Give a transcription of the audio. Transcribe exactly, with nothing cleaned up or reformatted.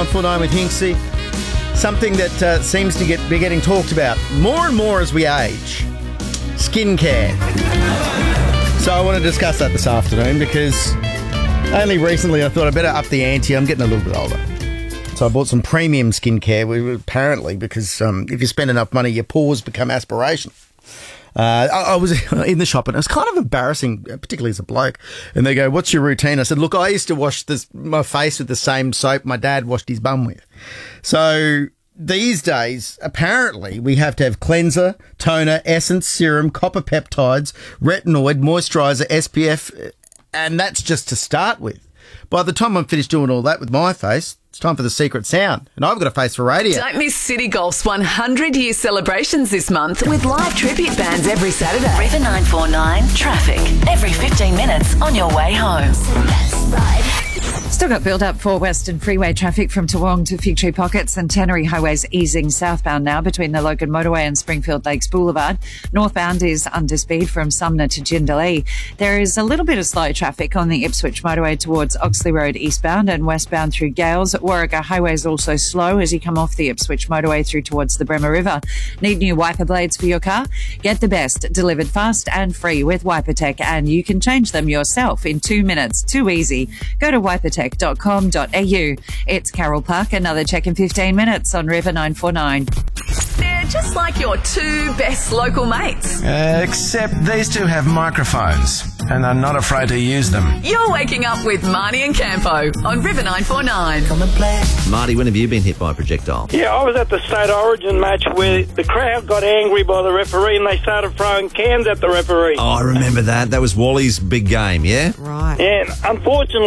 nine four nine with Hinksy. Something that uh, seems to get be getting talked about more and more as we age. Skincare. So I want to discuss that this afternoon because only recently I thought I better up the ante. I'm getting a little bit older. So I bought some premium skincare, we- apparently, because um, if you spend enough money, your pores become aspirational. Uh, I, I was in the shop and it was kind of embarrassing, particularly as a bloke. And they go, "What's your routine?" I said, "Look, I used to wash this, my face with the same soap my dad washed his bum with." So these days, apparently, we have to have cleanser, toner, essence, serum, copper peptides, retinoid, moisturiser, S P F, and that's just to start with. By the time I'm finished doing all that with my face, it's time for the secret sound. And I've got a face for radio. Don't miss City Golf's one hundred year celebrations this month with live tribute bands every Saturday. River nine four nine traffic. Every fifteen minutes on your way home. Still got build up for Western Freeway traffic from Toowong to Fig Tree Pockets, and Tannery Highway's easing southbound now between the Logan Motorway and Springfield Lakes Boulevard. Northbound is under speed from Sumner to Jindalee. There is a little bit of slow traffic on the Ipswich Motorway towards Oxley Road eastbound and westbound through Gales. Warwick Highway is also slow as you come off the Ipswich Motorway through towards the Bremer River. Need new wiper blades for your car? Get the best delivered fast and free with WiperTech, and you can change them yourself in two minutes. Too easy. Go to wipertech dot com dot a u. It's Carol Park. Another check in fifteen minutes on River nine four nine. They're just like your two best local mates. Uh, except these two have microphones and are not afraid to use them. You're waking up with Marnie and Campo on River nine four nine. Marty, when have you been hit by a projectile? Yeah, I was at the state origin match where the crowd got angry by the referee and they started throwing cans at the referee. Oh, I remember that. That was Wally's big game, yeah? Right. And unfortunately,